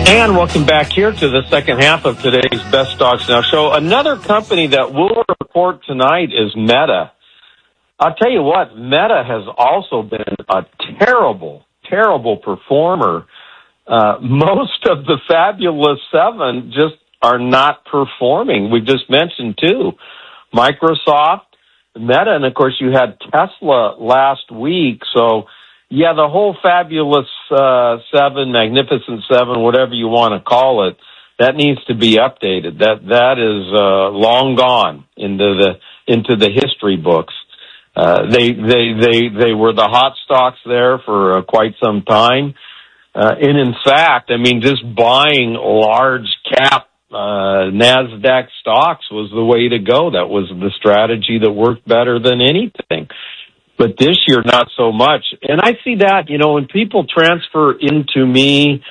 And welcome back here to the second half of today's Best Stocks Now show. Another company that will report tonight is Meta. I'll tell you what, Meta has also been a terrible performer. Most of the fabulous seven just are not performing. We just mentioned two, Microsoft, Meta, and of course you had Tesla last week. So yeah, the whole fabulous seven, magnificent seven, whatever you want to call it, that needs to be updated. That is long gone into the history books. They were the hot stocks there for quite some time. And in fact, I mean, just buying large cap NASDAQ stocks was the way to go. That was the strategy that worked better than anything. But this year, not so much. And I see that, when people transfer into me,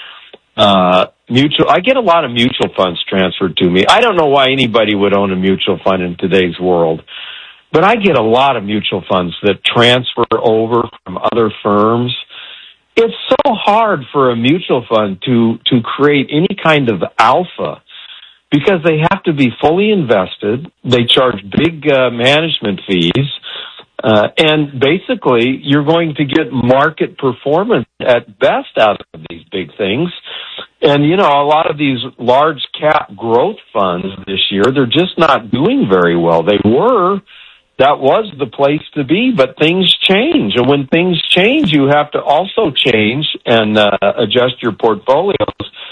I get a lot of mutual funds transferred to me. I don't know why anybody would own a mutual fund in today's world, but I get a lot of mutual funds that transfer over from other firms. It's so hard for a mutual fund to create any kind of alpha because they have to be fully invested. They charge big management fees. And basically, you're going to get market performance at best out of these big things. And, a lot of these large cap growth funds this year, they're just not doing very well. They were. That was the place to be, but things change. And when things change, you have to also change and adjust your portfolios.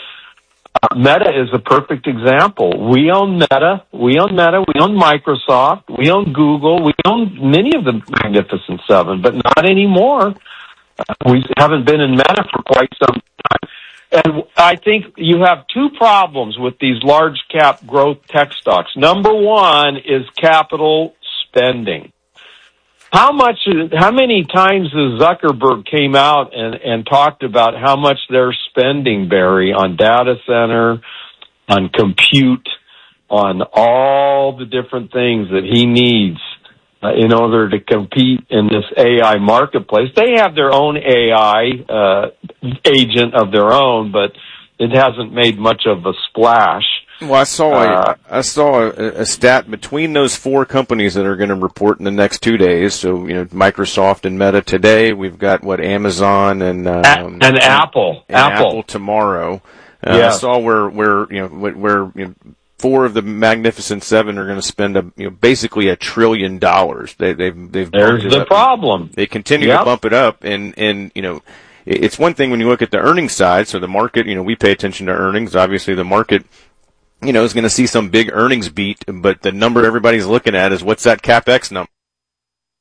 Meta is a perfect example. We own Meta, we own Microsoft, we own Google, we own many of the Magnificent Seven, but not anymore. We haven't been in Meta for quite some time. And I think you have two problems with these large cap growth tech stocks. Number one is capital spending. How many times has Zuckerberg came out and talked about how much they're spending, Barry, on data center, on compute, on all the different things that he needs in order to compete in this AI marketplace? They have their own AI agent of their own, but it hasn't made much of a splash. Well, I saw a stat between those four companies that are going to report in the next 2 days. So, Microsoft and Meta today. We've got Amazon and Apple. Apple tomorrow. I saw where four of the Magnificent Seven are going to spend basically $1 trillion. They've There's the problem. They continue to bump it up, and it's one thing when you look at the earnings side. So the market, we pay attention to earnings. Obviously, the market, is going to see some big earnings beat, but the number everybody's looking at is what's that CapEx number?